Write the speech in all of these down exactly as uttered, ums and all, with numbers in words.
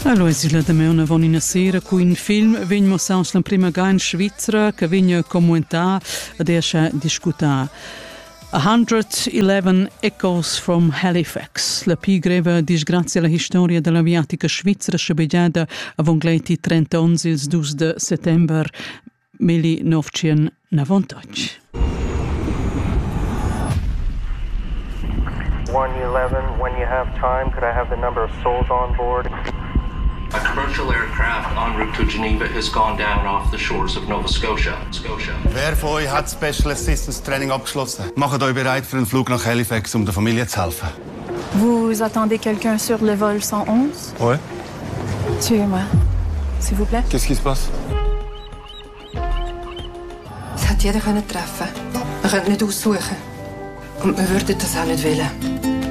Allora, si la da me una vonina sera cu in film vegno saus la prima ga in Svizzera che vegno commentar ed esce discutar. one hundred eleven Echoes from Halifax, la più greve disgrazia alla storia dell'aviatica svizzera scebegiata avon gleti trenta onze il due de settembre millenovecentonovantotto. one eleven, when you have time, could I have the number of souls on board? A commercial aircraft en route to Geneva has gone down off the shores of Nova Scotia. Scotia. Wer von euch hat Special Assistance Training abgeschlossen? Macht euch bereit für einen Flug nach Halifax, um der Familie zu helfen. Vous attendez quelqu'un sur le vol cent onze? Ouais. Tuez-moi, s'il vous plaît. Qu'est-ce qui se passe? Es hat jeder können treffen. Man könnte nicht aussuchen. Und wir würden das auch nicht wollen.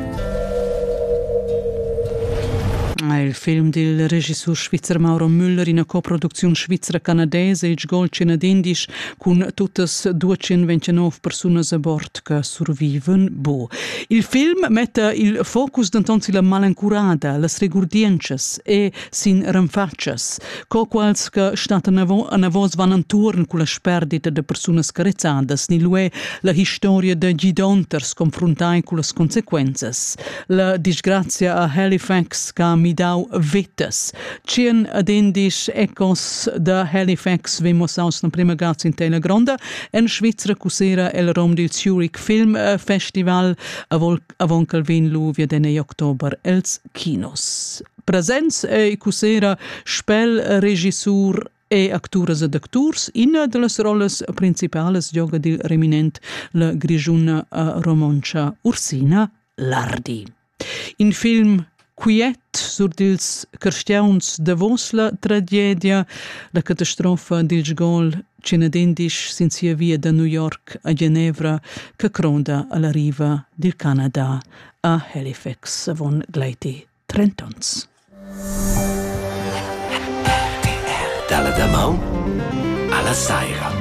Il film del regisseur svizzero Mauro Müller in una coproduzione svizzera-canadese, il gol cenadindisch, con tutte duecentoventinove persone a bordo che surviven bo. Il film mette il focus d'anton sulla malancurada, le regurdiences e sin ranfaccias, co quals che stat a navos van antorn con la sperdita de persone scarezzadas, ni lue la storia de gidonters confrontai con le conseguences. La disgrazia a Halifax ca mi dau vetas. Cien adendis ecos da Halifax vemos aus na prima gaz in Tela Gronda en Svizzera cusera el rom del Zurich Film Festival avon calvin luvia dene october els kinos. Presenz e cusera spel regissur e actores ed actors in de las roles principales gioga del reminent la grigiuna romoncia Ursina Lardi. In film quiet sur dils cristiauns de vosla tragedia, la catastrofa dils gol cenadindisch sinzia via da New York a Ginevra che cronda alla riva del Canada a Halifax avon gleti trentons. Dalla damau alla saira.